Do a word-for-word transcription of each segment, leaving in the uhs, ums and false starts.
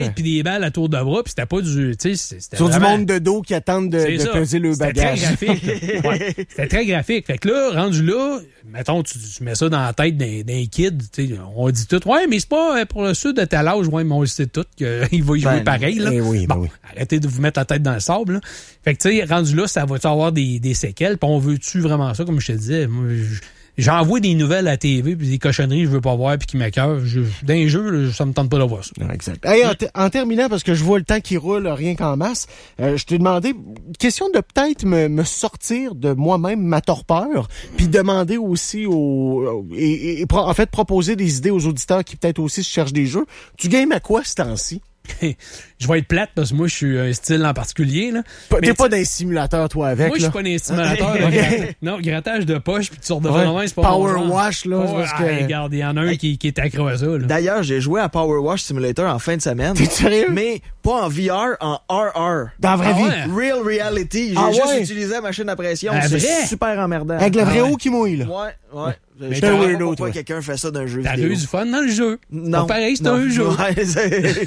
têtes puis des balles à tour de bras, puis c'était pas du... tu sais, c'était sur vraiment... du monde de dos qui attendent de, de peser le bagage. C'était très graphique. Ouais. C'était très graphique. Fait que là, rendu là, mettons, tu, tu mets ça dans la tête d'un, d'un kid, tu sais, on dit tout, ouais, mais c'est pas pour le sud de tel âge, ouais, mais on le sait tout qu'il va y jouer ben, pareil, là. Ben oui, bon, ben oui. Arrêtez de vous mettre la tête dans le sable, là. Fait que, tu sais, rendu là, ça va-tu avoir des, des séquelles, puis on veut-tu vraiment ça, comme je te disais? Moi, je, J'envoie des nouvelles à la T V puis des cochonneries que je veux pas voir puis qui m'écœurent. Dans les jeux, ça me tente pas de voir ça. Exact. Hey, en, t- en terminant, parce que je vois le temps qui roule rien qu'en masse, euh, je t'ai demandé, question de peut-être me, me sortir de moi-même ma torpeur, puis demander aussi aux... et, et, et en fait, proposer des idées aux auditeurs qui peut-être aussi se cherchent des jeux. Tu games à quoi ce temps-ci? Je vais être plate parce que moi, je suis un style en particulier. Là. T'es mais pas dans les simulateurs, toi, avec. Moi, je suis pas dans les simulateurs. de gratta... Non, grattage de poche puis tu sors de ouais. vraiment, c'est pas Power bon Wash, là. Oh, ah, que... Regarde, il y en a un hey. qui, qui est accro à ça. Là. D'ailleurs, j'ai joué à Power Wash Simulator en fin de semaine. T'es sérieux? Mais pas en V R, en R R. Dans la vraie ah, vie. Ouais. Real reality. J'ai ah, juste ouais? utilisé la machine à pression. Ah, c'est vrai? super emmerdant. Avec le vrai ah, eau qui mouille, là. Ouais, ouais. Mais je t'as comprends weirdo, pas pourquoi toi. quelqu'un fait ça d'un jeu T'as vidéo. eu du fun dans le jeu. Non. Pas pareil, c'est non. un jeu. Ouais, tu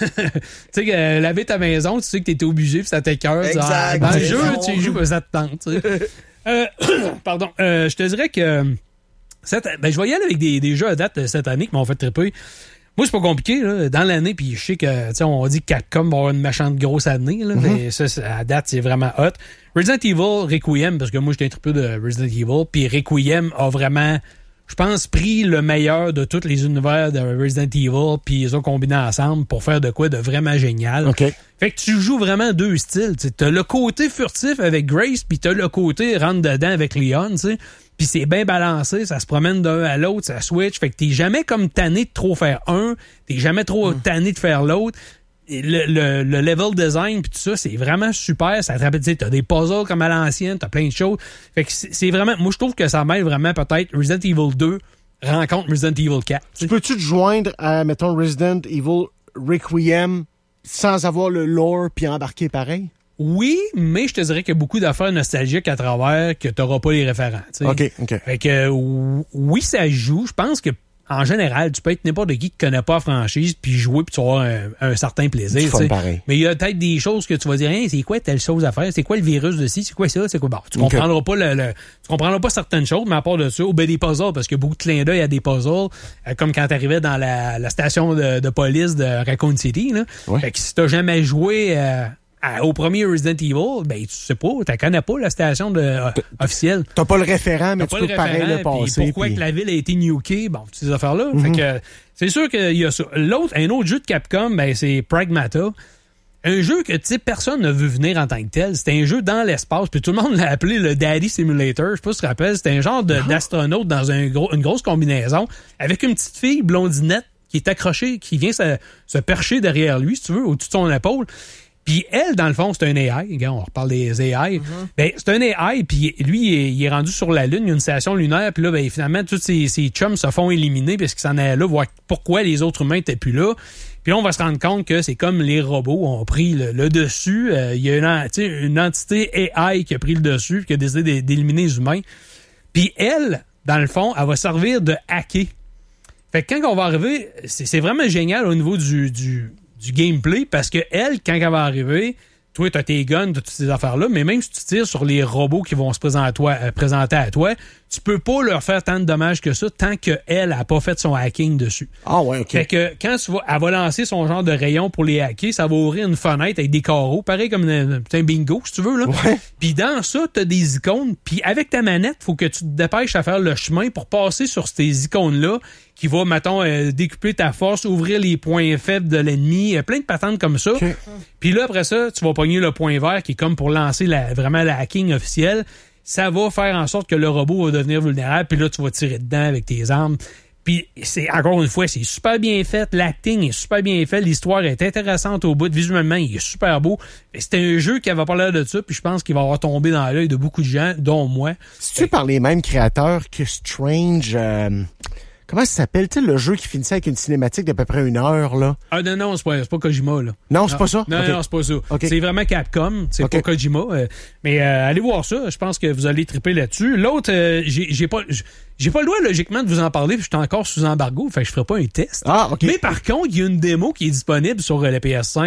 sais que euh, laver ta maison, tu sais que t'étais obligé puis ça t'écoeure. Exact. Dans le jeu, tu y joues parce que ça te tente. Tu sais. euh, pardon. Euh, je te dirais que cette, ben, je vais y aller avec des, des jeux à date cette année qui m'ont fait triper. Moi, c'est pas compliqué, là. Dans l'année, puis je sais que, tu sais, on dit que Capcom va avoir une méchante grosse année, là, mm-hmm. mais ça, à date, c'est vraiment hot. Resident Evil Requiem, parce que moi, j'étais un triple de Resident Evil, puis Requiem a vraiment, je pense, pris le meilleur de tous les univers de Resident Evil, puis ils ont combiné ensemble pour faire de quoi de vraiment génial. Okay. Fait que tu joues vraiment deux styles. Tu as le côté furtif avec Grace, puis t'as le côté rentre dedans avec Leon, tu sais. Puis c'est bien balancé, ça se promène d'un à l'autre, ça switch. Fait que t'es jamais comme tanné de trop faire un, t'es jamais trop mm. tanné de faire l'autre. Le, le, le level design puis tout ça, c'est vraiment super. Ça te rappelle, tu sais, t'as des puzzles comme à l'ancienne, t'as plein de choses. Fait que c'est, c'est vraiment, moi je trouve que ça mêle vraiment peut-être Resident Evil deux rencontre Resident Evil quatre. Tu t'sais. Peux-tu te joindre à, mettons, Resident Evil Requiem sans avoir le lore puis embarquer pareil? Oui, mais je te dirais qu'il y a beaucoup d'affaires nostalgiques à travers que t'auras pas les référents. T'sais. OK, OK. Fait que oui, ça joue. Je pense que en général, tu peux être n'importe qui qui connaît pas la franchise puis jouer puis tu vas avoir un, un certain plaisir. Pareil. Mais il y a peut-être des choses que tu vas dire, hey, c'est quoi telle chose à faire? C'est quoi le virus de ci? C'est quoi ça? C'est quoi? Bon, tu comprendras okay. pas le, le, tu comprendras pas certaines choses, mais à part de ça, ou ben des puzzles, parce qu'il y a beaucoup de clins d'œil à des puzzles, euh, comme quand t'arrivais dans la, la station de, de police de Raccoon City, là. Ouais. Fait que si t'as jamais joué, euh, À, au premier Resident Evil, ben tu sais pas, tu connais pas la station de, euh, officielle. T'as pas le référent, mais t'as tu peux pareil le passer. Pourquoi pis... que la ville a été nukée, bon, ces affaires-là. Mm-hmm. Fait que c'est sûr qu'il y a ça. L'autre, un autre jeu de Capcom, ben c'est Pragmata. Un jeu que, tu sais, personne ne veut venir en tant que tel. C'était un jeu dans l'espace, puis tout le monde l'a appelé le Daddy Simulator. Je sais pas si tu te rappelles, c'était un genre de, oh. d'astronaute dans un gros, une grosse combinaison avec une petite fille blondinette qui est accrochée, qui vient se, se percher derrière lui, si tu veux, au-dessus de son épaule. Puis elle, dans le fond, c'est un A I. Regarde, on reparle des A I. Mm-hmm. Ben, c'est un A I, puis lui, il est, il est rendu sur la Lune, il y a une station lunaire, puis là, ben, finalement, tous ses, ses chums se font éliminer parce qu'ils s'en allaient là, voir pourquoi les autres humains étaient plus là. Puis là, on va se rendre compte que c'est comme les robots ont pris le, le dessus. Euh, il y a une, une entité A I qui a pris le dessus, qui a décidé d'éliminer les humains. Puis elle, dans le fond, elle va servir de hacker. Fait que quand on va arriver, c'est, c'est vraiment génial au niveau du... du du gameplay, parce que elle, quand elle va arriver, toi, t'as tes guns, t'as toutes ces affaires-là, mais même si tu tires sur les robots qui vont se présenter à toi, euh, présenter à toi, tu peux pas leur faire tant de dommages que ça tant qu'elle a pas fait son hacking dessus. Ah ouais, OK. Fait que quand tu vas, elle va lancer son genre de rayon pour les hacker, ça va ouvrir une fenêtre avec des carreaux, pareil comme un, un bingo, si tu veux, là. Ouais. Puis dans ça, t'as des icônes, puis avec ta manette, faut que tu te dépêches à faire le chemin pour passer sur ces icônes-là qui va, mettons, euh, décupler ta force, ouvrir les points faibles de l'ennemi, euh, plein de patentes comme ça. Okay. Puis là, après ça, tu vas pogner le point vert qui est comme pour lancer la, vraiment la hacking officielle. Ça va faire en sorte que le robot va devenir vulnérable, puis là, tu vas tirer dedans avec tes armes. Puis, c'est encore une fois, c'est super bien fait. L'acting est super bien fait. L'histoire est intéressante au bout. Visuellement, il est super beau. C'est un jeu qui va pas l'air de ça, puis je pense qu'il va avoir tombé dans l'œil de beaucoup de gens, dont moi. C'est-tu par les mêmes créateurs que Strange... Euh... Comment ça s'appelle, tu sais, le jeu qui finissait avec une cinématique d'à peu près une heure, là? Ah non, non, c'est pas, c'est pas Kojima, là. Non, c'est non. pas ça? Non, okay. non, c'est pas ça. Okay. C'est vraiment Capcom, c'est okay. pas Kojima. Euh, mais euh, allez voir ça, je pense que vous allez triper là-dessus. L'autre, euh, j'ai, j'ai pas... J'ai pas le droit, logiquement, de vous en parler, puis je suis encore sous embargo, fait que je ferai pas un test. Ah, OK. Mais par contre, il y a une démo qui est disponible sur euh, la P S cinq.